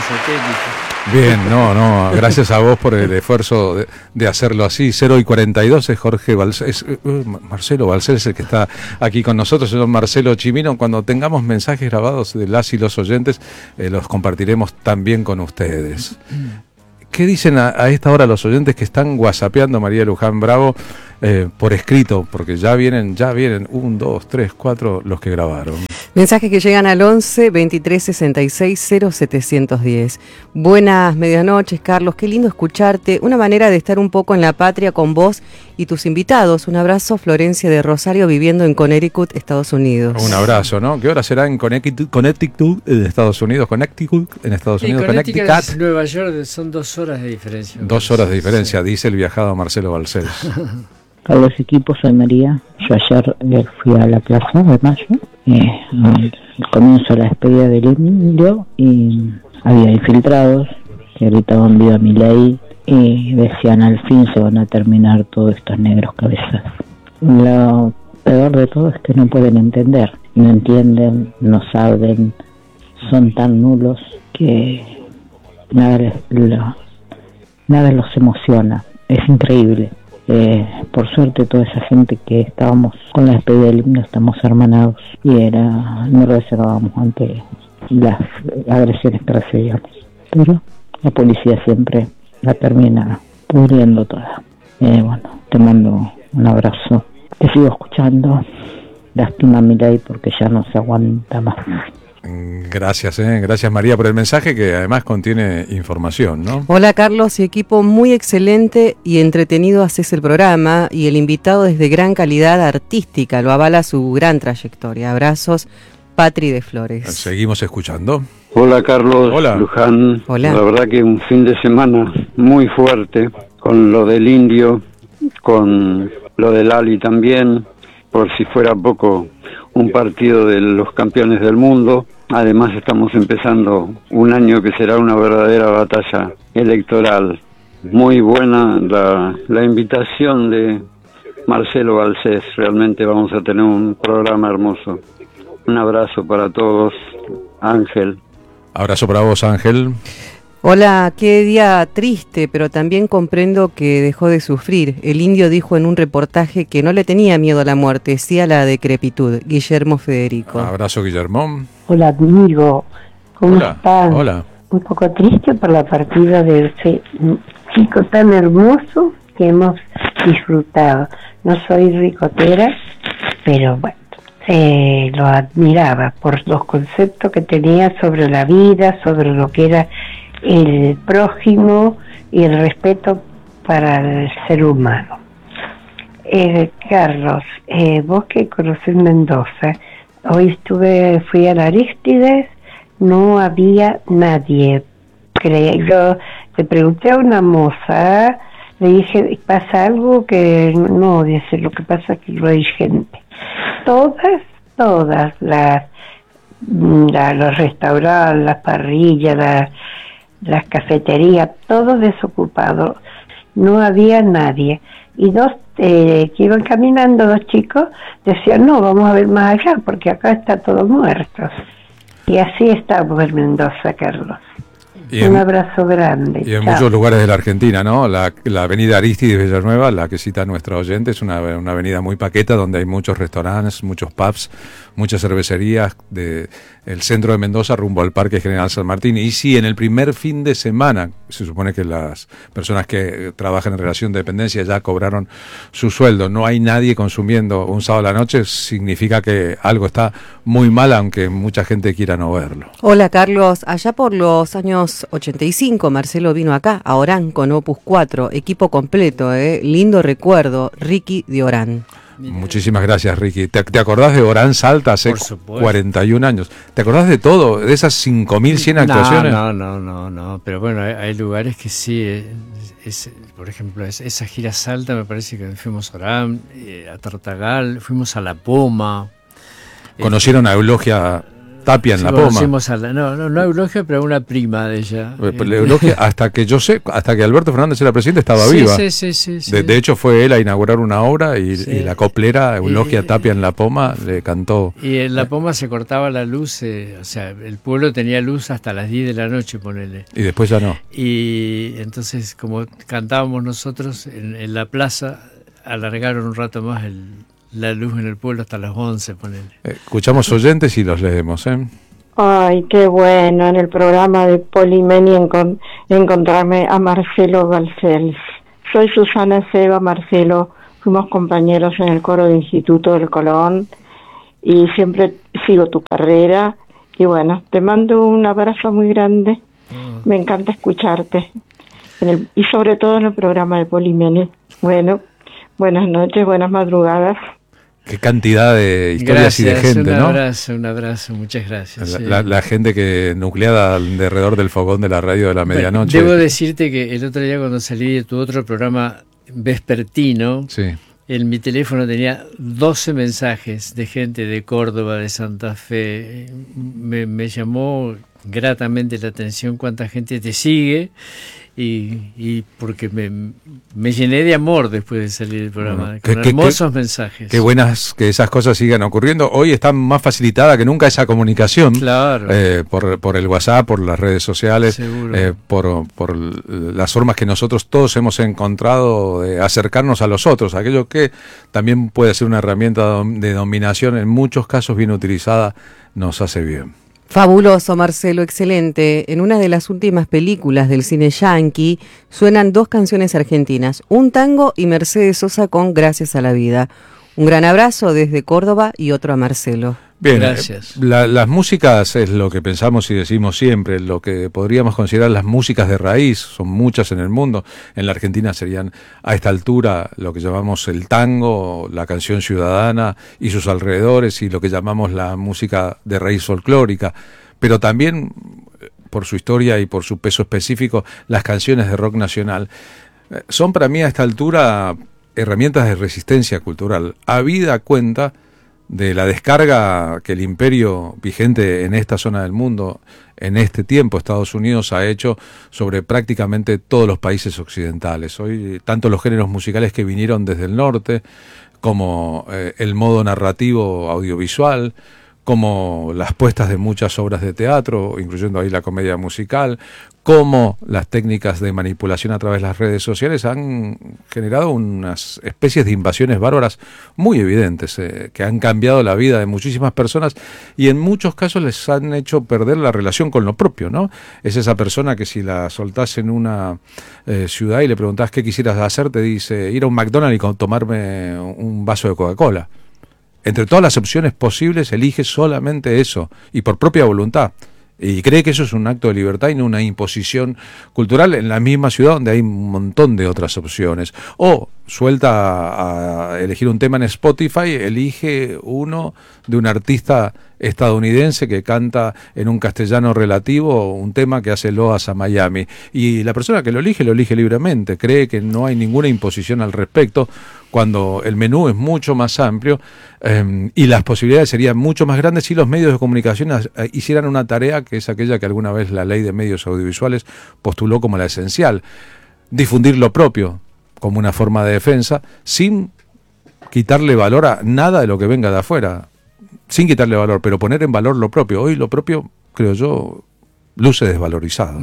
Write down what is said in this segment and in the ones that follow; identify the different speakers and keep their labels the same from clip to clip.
Speaker 1: satélite.
Speaker 2: Bien, no, gracias a vos por el esfuerzo de hacerlo así. 0:42 es Jorge Balcells, Marcelo Balcells el que está aquí con nosotros, señor Marcelo Chimino. Cuando tengamos mensajes grabados de las y los oyentes, los compartiremos también con ustedes. ¿Qué dicen a esta hora los oyentes que están whatsappeando María Luján Bravo por escrito? Porque ya vienen 1, 2, 3, 4 los que grabaron.
Speaker 3: Mensajes que llegan al 11 23 66 0710. Buenas medianoches, Carlos. Qué lindo escucharte. Una manera de estar un poco en la patria con vos y tus invitados. Un abrazo, Florencia de Rosario, viviendo en Connecticut, Estados Unidos.
Speaker 2: Un abrazo, ¿no? ¿Qué hora será en Connecticut en Estados Unidos? Connecticut en Estados Unidos.
Speaker 1: Connecticut. Nueva York son 2 horas de diferencia.
Speaker 2: 2 horas de diferencia, sí. Dice el viajado Marcelo Balcells.
Speaker 4: A los equipos, soy María. Yo ayer fui a la Plaza de Mayo, al comienzo de la despedida del Emilio, y había infiltrados que gritaban viva Milei y decían al fin se van a terminar todos estos negros cabezas. Lo peor de todo es que no pueden entender, no entienden, no saben, son tan nulos que nada los emociona, es increíble. Por suerte toda esa gente que estábamos con la despedida del himno estamos hermanados y no reservábamos ante las agresiones que recibíamos, pero la policía siempre la termina pudriendo toda. Bueno, te mando un abrazo, te sigo escuchando, lástima Milei porque ya no se aguanta más.
Speaker 2: Gracias María por el mensaje que además contiene información, ¿no?
Speaker 3: Hola Carlos y equipo, muy excelente y entretenido haces el programa y el invitado es de gran calidad artística, lo avala su gran trayectoria. Abrazos, Patri de Flores.
Speaker 2: Seguimos escuchando.
Speaker 5: Hola Carlos.
Speaker 2: Hola.
Speaker 5: Luján.
Speaker 3: Hola.
Speaker 5: La verdad que un fin de semana muy fuerte con lo del indio, con lo del Ali también, por si fuera poco, un partido de los campeones del mundo. Además estamos empezando un año que será una verdadera batalla electoral. Muy buena la invitación de Marcelo Balcells. Realmente vamos a tener un programa hermoso. Un abrazo para todos. Ángel.
Speaker 2: Abrazo para vos, Ángel.
Speaker 3: Hola, qué día triste, pero también comprendo que dejó de sufrir. El indio dijo en un reportaje que no le tenía miedo a la muerte, sí a la decrepitud. Guillermo Federico.
Speaker 2: Abrazo, Guillermo.
Speaker 6: Hola, amigo. ¿Cómo están?
Speaker 2: Hola.
Speaker 6: Un poco triste por la partida de ese chico tan hermoso que hemos disfrutado. No soy ricotera, pero bueno, lo admiraba por los conceptos que tenía sobre la vida, sobre lo que era el prójimo y el respeto para el ser humano. Carlos, vos que conocés Mendoza, hoy fui a la Arístides, no había nadie. Yo le pregunté a una moza, le dije, ¿pasa algo? Que no, dice, lo que pasa es que no hay gente. Todas los restaurantes, las parrillas, las cafeterías, todo desocupado, no había nadie. Y dos que iban caminando, 2 chicos, decían, no, vamos a ver más allá, porque acá está todo muerto. Y así estamos en Mendoza, Carlos. Un abrazo grande.
Speaker 2: Y en muchos lugares de la Argentina, ¿no? La avenida Arístides Villanueva, la que cita nuestra oyente, es una avenida muy paqueta donde hay muchos restaurantes, muchos pubs, muchas cervecerías el centro de Mendoza rumbo al Parque General San Martín. Y sí, en el primer fin de semana, se supone que las personas que trabajan en relación de dependencia ya cobraron su sueldo. No hay nadie consumiendo un sábado a la noche, significa que algo está muy mal, aunque mucha gente quiera no verlo.
Speaker 3: Hola Carlos, allá por los años 85 Marcelo vino acá, a Orán con Opus 4, equipo completo, lindo recuerdo, Ricky de Orán.
Speaker 2: Muchísimas gracias, Ricky. ¿Te acordás de Orán Salta hace 41 años? ¿Te acordás de todo? ¿De esas 5.100 actuaciones?
Speaker 1: No, pero bueno, hay lugares que sí. Por ejemplo, esa gira Salta, me parece que fuimos a Orán, a Tartagal, fuimos a La Poma.
Speaker 2: ¿Conocieron a Eulogia Tapia en
Speaker 1: Sí,
Speaker 2: La Poma.
Speaker 1: conocimos a no Eulogia, pero una prima de ella.
Speaker 2: Eulogia, hasta que yo sé, hasta que Alberto Fernández era presidente, estaba
Speaker 1: Sí,
Speaker 2: viva.
Speaker 1: Sí.
Speaker 2: De hecho, fue él a inaugurar una obra y la coplera Eulogia Tapia en La Poma le cantó.
Speaker 1: Y en La Poma se cortaba la luz, o sea, el pueblo tenía luz hasta las 10 de la noche, ponele.
Speaker 2: Y después ya no.
Speaker 1: Y entonces, como cantábamos nosotros en la plaza, alargaron un rato más la luz en el pueblo hasta las 11, ponele.
Speaker 2: Escuchamos oyentes y los leemos, ¿eh?
Speaker 7: Ay, qué bueno en el programa de Polimeni encontrarme a Marcelo Balcells. Soy Susana Seba Marcelo, fuimos compañeros en el coro de Instituto del Colón y siempre sigo tu carrera. Y bueno, te mando un abrazo muy grande. Me encanta escucharte. Y sobre todo en el programa de Polimeni. Bueno, buenas noches, buenas madrugadas.
Speaker 2: Qué cantidad de historias y de gente, ¿no?
Speaker 1: Un abrazo, muchas gracias.
Speaker 2: La gente que nucleada alrededor del fogón de la radio de la medianoche.
Speaker 1: Debo decirte que el otro día cuando salí de tu otro programa vespertino, en mi teléfono tenía 12 mensajes de gente de Córdoba, de Santa Fe. Me llamó gratamente la atención cuánta gente te sigue. Y porque me llené de amor después de salir del programa, con hermosos mensajes.
Speaker 2: Qué buenas que esas cosas sigan ocurriendo. Hoy está más facilitada que nunca esa comunicación.
Speaker 1: Claro.
Speaker 2: Por el WhatsApp, por las redes sociales, por las formas que nosotros todos hemos encontrado de acercarnos a los otros, aquello que también puede ser una herramienta de dominación, en muchos casos bien utilizada, nos hace bien.
Speaker 3: Fabuloso, Marcelo, excelente. En una de las últimas películas del cine yanqui suenan 2 canciones argentinas, un tango y Mercedes Sosa con Gracias a la Vida. Un gran abrazo desde Córdoba y otro a Marcelo.
Speaker 2: Bien,
Speaker 1: gracias.
Speaker 2: Las músicas es lo que pensamos y decimos siempre, lo que podríamos considerar las músicas de raíz, son muchas en el mundo. En la Argentina serían a esta altura lo que llamamos el tango, la canción ciudadana y sus alrededores, y lo que llamamos la música de raíz folclórica. Pero también, por su historia y por su peso específico, las canciones de rock nacional son para mí a esta altura herramientas de resistencia cultural. Habida cuenta de la descarga que el imperio vigente en esta zona del mundo, en este tiempo, Estados Unidos ha hecho sobre prácticamente todos los países occidentales. Hoy, tanto los géneros musicales que vinieron desde el norte, como el modo narrativo audiovisual, como las puestas de muchas obras de teatro, incluyendo ahí la comedia musical, como las técnicas de manipulación a través de las redes sociales han generado unas especies de invasiones bárbaras muy evidentes, que han cambiado la vida de muchísimas personas y en muchos casos les han hecho perder la relación con lo propio, ¿no? Es esa persona que si la soltás en una ciudad y le preguntás qué quisieras hacer, te dice ir a un McDonald's y tomarme un vaso de Coca-Cola. Entre todas las opciones posibles, elige solamente eso, y por propia voluntad. Y cree que eso es un acto de libertad y no una imposición cultural en la misma ciudad donde hay un montón de otras opciones. O suelta a elegir un tema en Spotify, elige uno de un artista estadounidense que canta en un castellano relativo un tema que hace loas a Miami. Y la persona que lo elige libremente, cree que no hay ninguna imposición al respecto, cuando el menú es mucho más amplio y las posibilidades serían mucho más grandes si los medios de comunicación hicieran una tarea que es aquella que alguna vez la ley de medios audiovisuales postuló como la esencial: difundir lo propio como una forma de defensa sin quitarle valor a nada de lo que venga de afuera, sin quitarle valor, pero poner en valor lo propio. Hoy lo propio, creo yo, luce desvalorizado.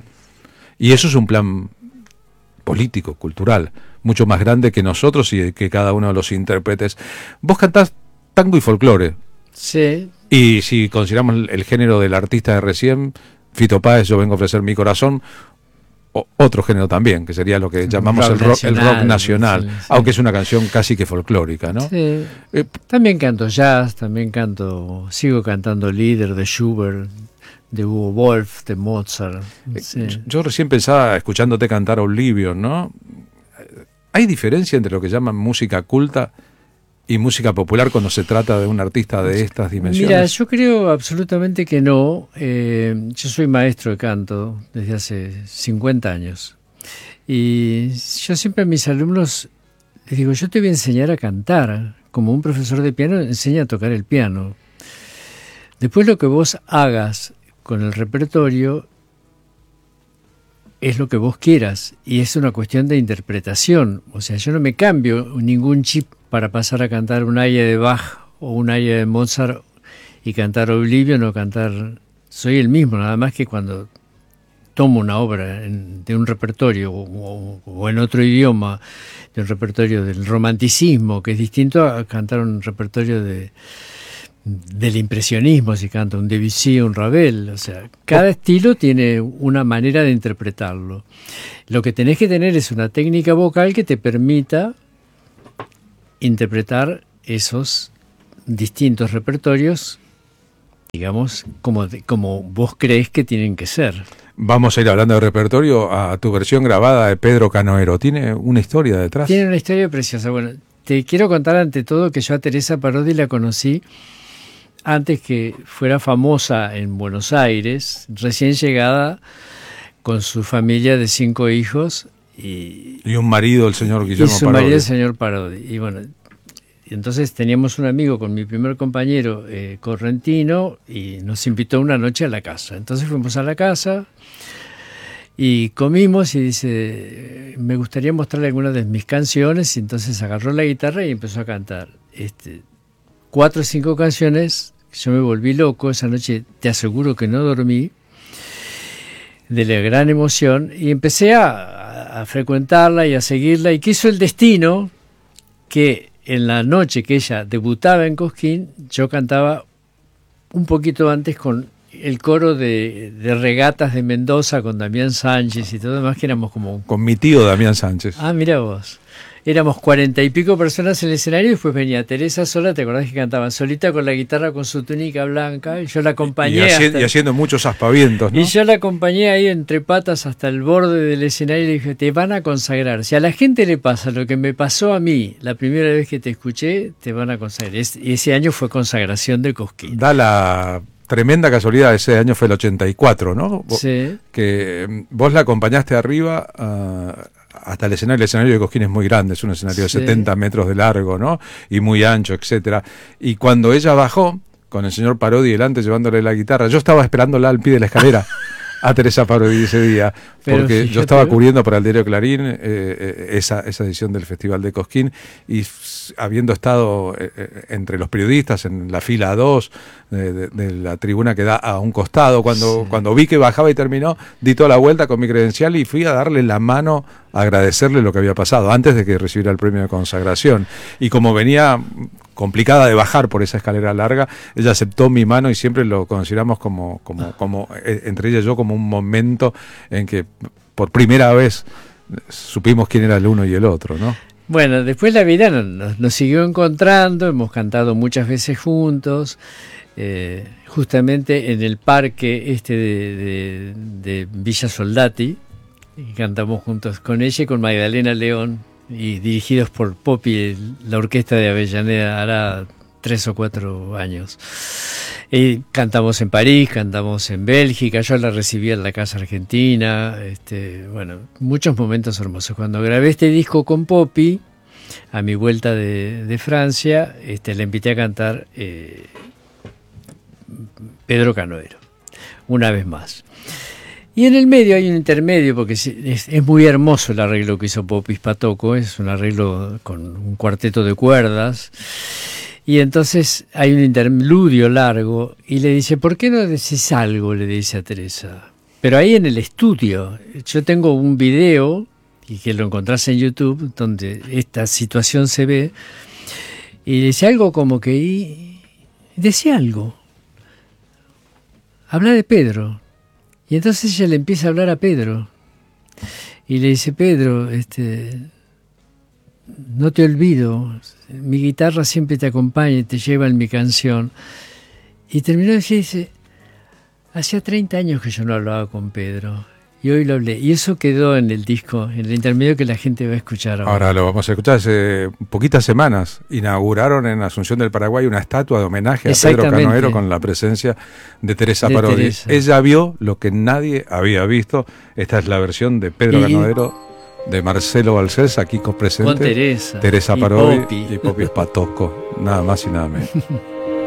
Speaker 2: Y eso es un plan político, cultural, mucho más grande que nosotros y que cada uno de los intérpretes. Vos cantás tango y folclore.
Speaker 1: Sí.
Speaker 2: Y si consideramos el género del artista de recién, Fito Páez, Yo vengo a ofrecer mi corazón, otro género también, que sería lo que llamamos el rock nacional, sí. Aunque es una canción casi que folclórica, ¿no?
Speaker 1: Sí. También canto jazz, sigo cantando Lieder de Schubert, de Hugo Wolf, de Mozart. Sí.
Speaker 2: Yo recién pensaba, escuchándote cantar Oblivion, ¿no? ¿Hay diferencia entre lo que llaman música culta y música popular cuando se trata de un artista de estas dimensiones?
Speaker 1: Mira, yo creo absolutamente que no. Yo soy maestro de canto desde hace 50 años. Y yo siempre a mis alumnos les digo, yo te voy a enseñar a cantar. Como un profesor de piano enseña a tocar el piano. Después lo que vos hagas con el repertorio es lo que vos quieras y es una cuestión de interpretación. O sea, yo no me cambio ningún chip para pasar a cantar un aria de Bach o un aria de Mozart y cantar Oblivion o cantar... Soy el mismo, nada más que cuando tomo una obra de un repertorio o en otro idioma, de un repertorio del romanticismo, que es distinto a cantar un repertorio del impresionismo, si canta un Debussy o un Ravel. O sea, cada estilo tiene una manera de interpretarlo. Lo que tenés que tener es una técnica vocal que te permita interpretar esos distintos repertorios, digamos, como vos crees que tienen que ser.
Speaker 2: Vamos a ir hablando de repertorio a tu versión grabada de Pedro Canoero. ¿Tiene una historia detrás?
Speaker 1: Tiene una historia preciosa. Bueno, te quiero contar ante todo que yo a Teresa Parodi la conocí antes que fuera famosa en Buenos Aires, recién llegada con su familia de 5 hijos. Y
Speaker 2: un marido, el señor Guillermo Parodi.
Speaker 1: Y su marido, el señor Parodi. Y bueno, entonces teníamos un amigo con mi primer compañero, correntino, y nos invitó una noche a la casa. Entonces fuimos a la casa y comimos y dice, me gustaría mostrarle algunas de mis canciones. Y entonces agarró la guitarra y empezó a cantar 4 o 5 canciones. Yo me volví loco esa noche, te aseguro que no dormí de la gran emoción, y empecé a frecuentarla y a seguirla, y quiso el destino que en la noche que ella debutaba en Cosquín, yo cantaba un poquito antes con el coro de Regatas de Mendoza, con Damián Sánchez y todo demás, que éramos como...
Speaker 2: Con mi tío Damián Sánchez.
Speaker 1: Ah, mira vos. Éramos 40 y pico personas en el escenario, y después venía Teresa sola, ¿te acordás que cantaban solita con la guitarra, con su túnica blanca? Y yo la acompañé.
Speaker 2: Y haciendo muchos aspavientos, ¿no?
Speaker 1: Y yo la acompañé ahí entre patas hasta el borde del escenario y le dije, te van a consagrar. Si a la gente le pasa lo que me pasó a mí la primera vez que te escuché, te van a consagrar. Y ese año fue consagración de Cosquín.
Speaker 2: Da la tremenda casualidad, ese año fue el 84, ¿no?
Speaker 1: Sí.
Speaker 2: Que vos la acompañaste arriba hasta el escenario de Cosquín es muy grande, es un escenario de 70 metros de largo, ¿no? Y muy ancho, etcétera. Y cuando ella bajó, con el señor Parodi delante llevándole la guitarra, yo estaba esperándola al pie de la escalera a Teresa Parodi ese día, porque yo estaba cubriendo para el diario Clarín esa edición del Festival de Cosquín, y habiendo estado entre los periodistas en la fila 2 de la tribuna que da a un costado, cuando vi que bajaba y terminó, di toda la vuelta con mi credencial y fui a darle la mano, a agradecerle lo que había pasado antes de que recibiera el premio de consagración. Y como venía complicada de bajar por esa escalera larga, ella aceptó mi mano, y siempre lo consideramos como entre ella y yo, como un momento en que por primera vez supimos quién era el uno y el otro, ¿no?
Speaker 1: Bueno, después la vida nos siguió encontrando, hemos cantado muchas veces juntos, justamente en el parque de Villa Soldati, y cantamos juntos con ella y con Magdalena León, y dirigidos por Popi, la orquesta de Avellaneda, hará 3 o 4 años. Y cantamos en París, cantamos en Bélgica, yo la recibí en la Casa Argentina, bueno, muchos momentos hermosos. Cuando grabé este disco con Popi, a mi vuelta de Francia, le invité a cantar Pedro Canoero, una vez más. Y en el medio hay un intermedio, porque es muy hermoso el arreglo que hizo Popis Patoco, es un arreglo con un cuarteto de cuerdas, y entonces hay un interludio largo, y le dice, ¿por qué no decís algo?, le dice a Teresa. Pero ahí en el estudio, yo tengo un video, y que lo encontrás en YouTube, donde esta situación se ve, y dice algo como que, y decía algo, habla de Pedro. Y entonces ella le empieza a hablar a Pedro y le dice, Pedro, no te olvido, mi guitarra siempre te acompaña y te lleva en mi canción. Y terminó y dice, hacía 30 años que yo no hablaba con Pedro, y hoy lo hablé. Y eso quedó en el disco, en el intermedio que la gente va a escuchar ahora.
Speaker 2: Ahora lo vamos a escuchar. Hace poquitas semanas inauguraron en Asunción del Paraguay una estatua de homenaje a Pedro Canoero con la presencia de Teresa Parodi. Ella vio lo que nadie había visto. Esta es la versión de Pedro Canoero de Marcelo Balcells, aquí con presente
Speaker 1: con Teresa
Speaker 2: Parodi y Popi Patoco. Nada más y nada menos.